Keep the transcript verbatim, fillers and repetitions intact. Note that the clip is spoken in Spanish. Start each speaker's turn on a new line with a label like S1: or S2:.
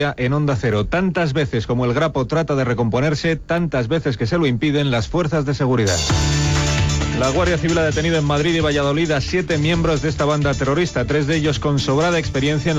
S1: En Onda Cero, tantas veces como el Grapo trata de recomponerse, tantas veces que se lo impiden las fuerzas de seguridad. La Guardia Civil ha detenido en Madrid y Valladolid a siete miembros de esta banda terrorista, tres de ellos con sobrada experiencia en la